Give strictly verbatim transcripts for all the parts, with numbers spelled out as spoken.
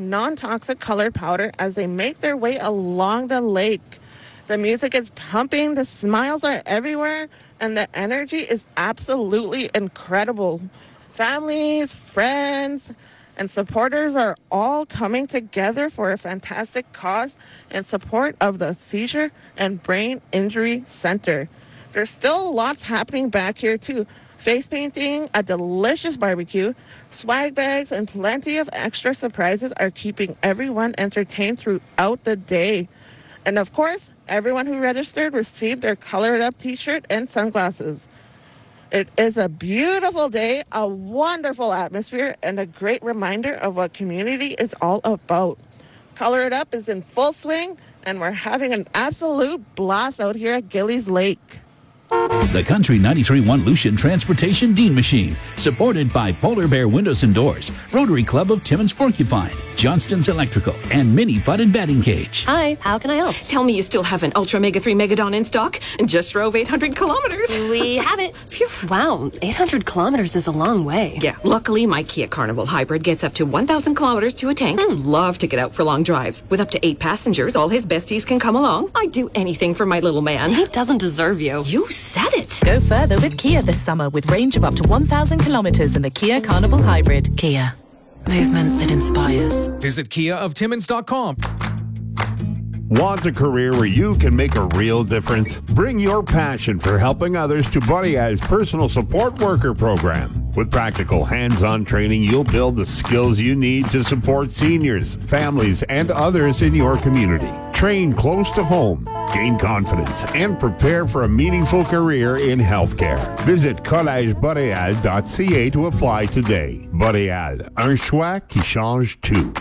non-toxic colored powder as they make their way along the lake. The music is pumping, the smiles are everywhere, and the energy is absolutely incredible. Families, friends, and supporters are all coming together for a fantastic cause in support of the Seizure and Brain Injury Center. There's still lots happening back here too. Face painting, a delicious barbecue, swag bags, and plenty of extra surprises are keeping everyone entertained throughout the day. And of course, everyone who registered received their colored up t-shirt and sunglasses. It is a beautiful day, a wonderful atmosphere, and a great reminder of what community is all about. Color It Up is in full swing, and we're having an absolute blast out here at Gillies Lake. The Country ninety-three point one Lucian Transportation Dean Machine, supported by Polar Bear Windows and Doors, Rotary Club of Timmins Porcupine, Johnston's Electrical, and Mini Putt and Batting Cage. Hi, how can I help? Tell me you still have an Ultra Mega three Megadon in stock and just drove eight hundred kilometers. We have it. Phew. Wow, eight hundred kilometers is a long way. Yeah, luckily my Kia Carnival Hybrid gets up to one thousand kilometers to a tank. Hmm. Love to get out for long drives. With up to eight passengers, all his besties can come along. I'd do anything for my little man. He doesn't deserve you. You said it. Go further with Kia this summer with range of up to one thousand kilometers in the Kia Carnival Hybrid. Kia. Movement that inspires. Visit kia of timmins dot com. Want a career where you can make a real difference? Bring your passion for helping others to Buddy Eye's Personal Support Worker program. With practical hands-on training, you'll build the skills you need to support seniors, families, and others in your community. Train close to home, gain confidence, and prepare for a meaningful career in healthcare. Visit collège boreal dot c a to apply today. Boreal, un choix qui change tout.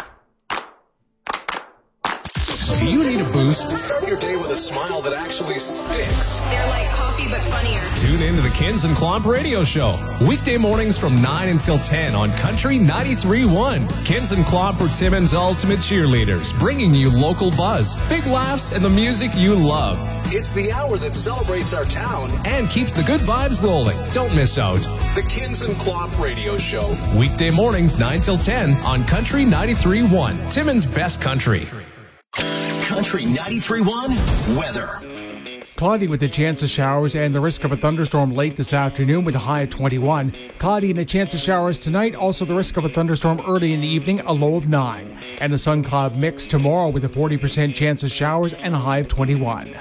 Do you need a boost? Start your day with a smile that actually sticks. They're like coffee, but funnier. Tune in to the Kins and Klomp Radio Show. Weekday mornings from nine until ten on Country ninety-three point one. Kins and Klomp are Timmins' ultimate cheerleaders, bringing you local buzz, big laughs, and the music you love. It's the hour that celebrates our town and keeps the good vibes rolling. Don't miss out. The Kins and Klomp Radio Show. Weekday mornings nine till ten on Country ninety-three point one. Timmins' best country. Country ninety-three point one weather. Cloudy with a chance of showers and the risk of a thunderstorm late this afternoon with a high of twenty-one. Cloudy and a chance of showers tonight. Also the risk of a thunderstorm early in the evening, a low of nine. And a sun cloud mix tomorrow with a forty percent chance of showers and a high of twenty-one.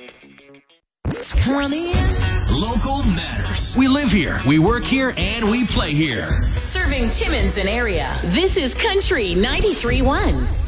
Come in. Local matters. We live here, we work here, and we play here. Serving Timmins and area. This is Country ninety-three point one.